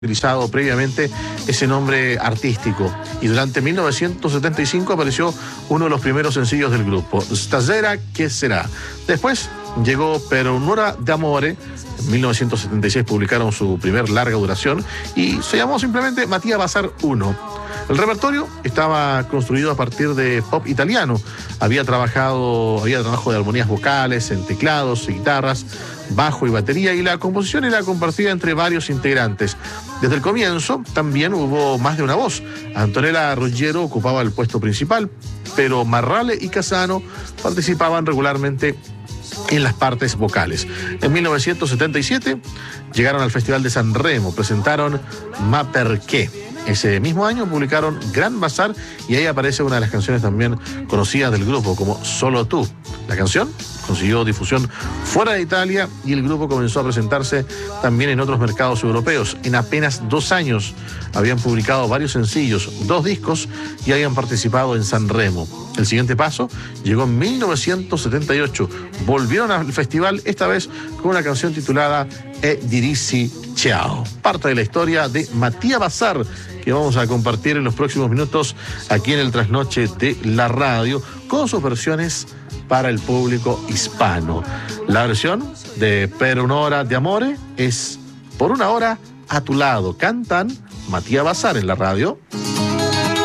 utilizado previamente ese nombre artístico, y durante 1975 apareció uno de los primeros sencillos del grupo, Stasera che será. Después llegó Per un'ora d'amore. En 1976 publicaron su primer larga duración y se llamó simplemente Mattia Bazar 1. El repertorio estaba construido a partir de pop italiano. Había trabajo de armonías vocales, en teclados y guitarras, bajo y batería, y la composición era compartida entre varios integrantes. Desde el comienzo también hubo más de una voz. Antonella Ruggiero ocupaba el puesto principal, pero Marrale y Casano participaban regularmente en las partes vocales. En 1977 llegaron al Festival de Sanremo, presentaron Ma Perché. Ese mismo año publicaron Gran Bazar y ahí aparece una de las canciones también conocidas del grupo, como Solo tú. La canción consiguió difusión fuera de Italia y el grupo comenzó a presentarse también en otros mercados europeos. En apenas 2 años habían publicado varios sencillos, 2 discos y habían participado en Sanremo. El siguiente paso llegó en 1978. Volvieron al festival, esta vez con una canción titulada E dirissi ciao. Parte de la historia de Mattia Bazar, que vamos a compartir en los próximos minutos aquí en el Trasnoche de la radio, con sus versiones para el público hispano. La versión de Per un'ora d'amore es Por una hora a tu lado. Cantan Mattia Bazar en la radio.